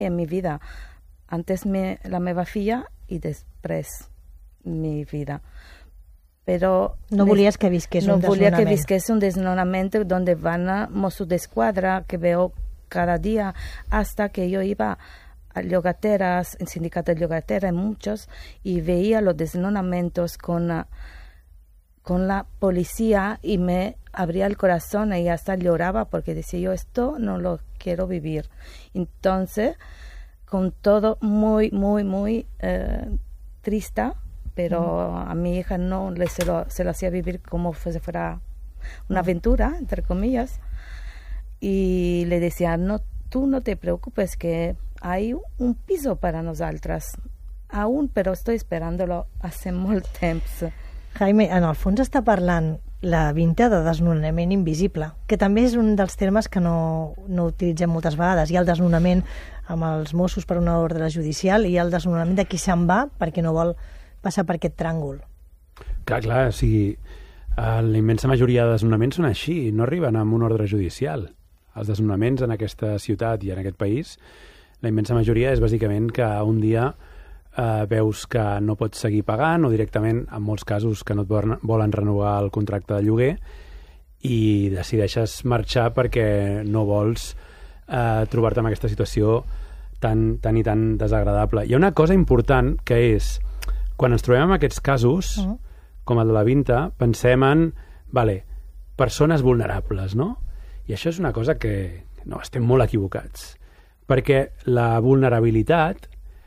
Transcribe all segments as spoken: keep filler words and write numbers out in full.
en mi vida. Antes me, la meva filla i després mi vida. Però no volies que visqués no un desnonament. No volia que visqués un desnonament donde van a Mossos d'Esquadra, que veo cada día, hasta que yo iba a llogateras, en sindicato de llogatera, en muchos, y veía los desnonamientos con, uh, con la policía y me abría el corazón y hasta lloraba porque decía yo, esto no lo quiero vivir. Entonces, con todo muy, muy, muy eh, triste, pero mm. a mi hija no le se lo, se lo hacía vivir como si fuera una aventura, entre comillas, y le decía, no, tú no te preocupes que hay un piso para nosotras, aún, però estoy esperándolo hace molt temps. Jaime, en el fons està parlant la Vinta de desnonament invisible, que també és un dels termes que no, no utilitzem moltes vegades. Hi ha el desnonament amb els Mossos per una ordre judicial i hi ha el desnonament de qui se'n va perquè no vol passar per aquest tràngol. Clar, clar, o sigui, la immensa majoria de desnonaments són així, no arriben amb una ordre judicial. Els desnonaments en aquesta ciutat i en aquest país, la immensa majoria és bàsicament que un dia eh, veus que no pots seguir pagant o directament, en molts casos, que no et volen renovar el contracte de lloguer i decideixes marxar perquè no vols eh, trobar-te en aquesta situació tan, tan i tan desagradable. Hi ha una cosa important que és, quan ens trobem en aquests casos, uh-huh. com el de la Vinta, pensem en, vale, persones vulnerables, no? I això és una cosa que, no, estem molt equivocats. Perquè la vulnerabilitat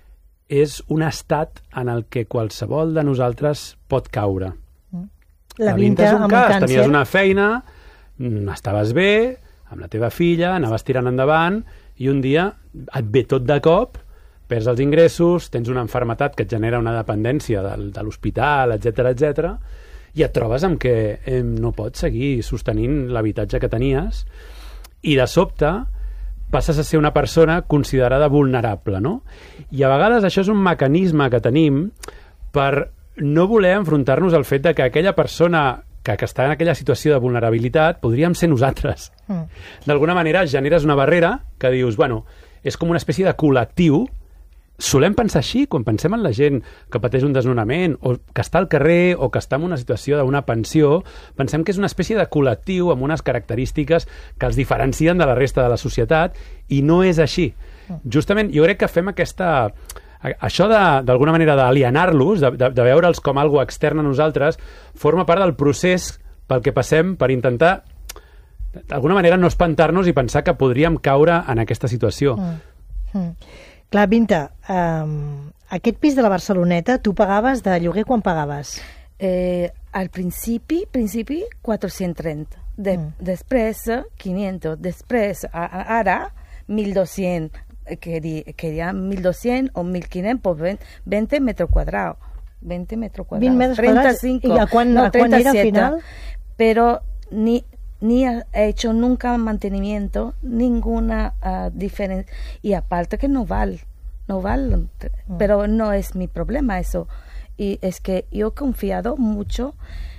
és un estat en el que qualsevol de nosaltres pot caure. La, la Vinta és un cas, càncer. Tenies una feina, estaves bé, amb la teva filla, anaves tirant endavant, i un dia et ve tot de cop, perds els ingressos, tens una malaltia que et genera una dependència de, de l'hospital, etcètera, etcètera, i et trobes amb que eh, no pots seguir sostenint l'habitatge que tenies, i de sobte passes a ser una persona considerada vulnerable, no? I a vegades això és un mecanisme que tenim per no voler enfrontar-nos al fet de que aquella persona que, que està en aquella situació de vulnerabilitat podríem ser nosaltres. Mm. D'alguna manera generes una barrera que dius, bueno, és com una espècie de col·lectiu. Solem pensar així quan pensem en la gent que pateix un desnonament o que està al carrer o que està en una situació d'una pensió, pensem que és una espècie de col·lectiu amb unes característiques que els diferencien de la resta de la societat i no és així. Justament jo crec que fem aquesta... Això d'alguna manera d'alienar-los, de, de, de veure'ls com algo extern a nosaltres, forma part del procés pel que passem per intentar d'alguna manera no espantar-nos i pensar que podríem caure en aquesta situació. Mm. Mm. Clar, Vinta, um, aquest pis de la Barceloneta, tu pagaves de lloguer quan pagaves? Eh, al principi, principi quatre-cents trenta. De, mm. Després, quinientos. Després, a, a, ara, mil dos-cents. Quería mil doscientos o mil quinientos por veinte metros cuadrados. veinte metros cuadrados. veinte metros treinta y cinco. ¿Y a cuán, no, a cuán era al final? Pero ni... ni ha hecho nunca mantenimiento, ninguna uh, diferencia. Y aparte que no vale, no vale, mm. pero no es mi problema eso. Y es que yo he confiado mucho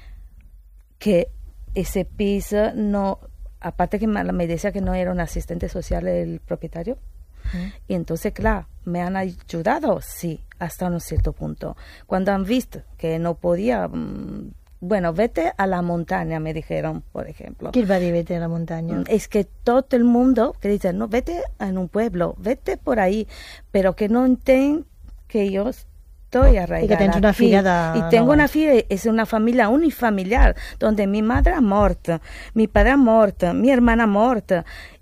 que ese piso no, aparte que me decía que no era un asistente social el propietario, mm. y entonces, claro, me han ayudado, sí, hasta un cierto punto. Cuando han visto que no podía... Mmm, bueno, vete a la montaña, me dijeron, por ejemplo. ¿Quién va a decir vete a la montaña? Es que todo el mundo que dice, no, vete en un pueblo, vete por ahí, pero que no entienden que yo estoy arraigada. Y que tienes una filla de... Y tengo no. una filla, es una familia unifamiliar, donde mi madre ha muerto, mi padre ha muerto, mi hermana ha muerto,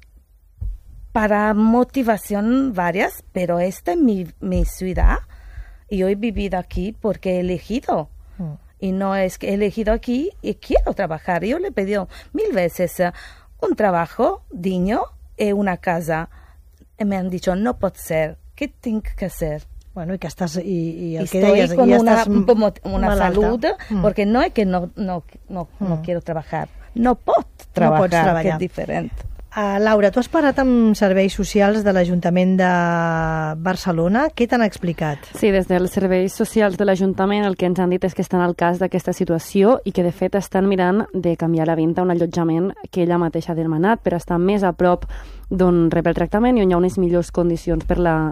para motivación varias, pero esta es mi, mi ciudad, y yo he vivido aquí porque he elegido. Mm. Y no es que he elegido aquí y quiero trabajar. Yo le he pedido mil veces uh, un trabajo digno y una casa. Y me han dicho, no puede ser. ¿Qué tengo que hacer? Bueno, y que estás... Y, y el Estoy que deies, con ya una, estás una salud, mm. porque no es que no, no, no, mm. no quiero trabajar. No puedo trabajar, no pots treballar. Que és diferent. Uh, Laura, tu has parlat amb serveis socials de l'Ajuntament de Barcelona. Què t'han explicat? Sí, des dels serveis socials de l'Ajuntament el que ens han dit és que estan al cas d'aquesta situació i que de fet estan mirant de canviar la venda a un allotjament que ella mateixa ha demanat per estar més a prop d'on rep el tractament i on hi ha unes millors condicions per la,